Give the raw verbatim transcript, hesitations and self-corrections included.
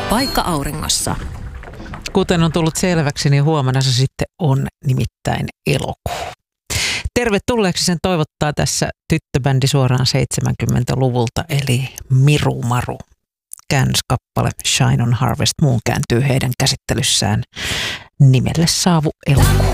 Paikka auringossa. Kuten on tullut selväksi, niin huomenna se sitten on nimittäin elokuu. Tervetulleeksi sen toivottaa tässä tyttöbändi suoraan seitsemänkymmentäluvulta, eli Miru Maru. Käännöskappale Shine on Harvest Moon kääntyy heidän käsittelyssään nimelle Saavu elokuu.